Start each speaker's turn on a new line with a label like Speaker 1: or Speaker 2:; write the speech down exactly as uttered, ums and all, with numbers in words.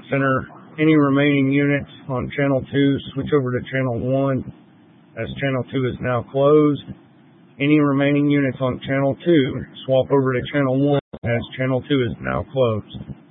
Speaker 1: center. Any remaining units on channel two, switch over to channel one, as channel two is now closed. Any remaining units on channel two, swap over to channel one, as channel two is now closed.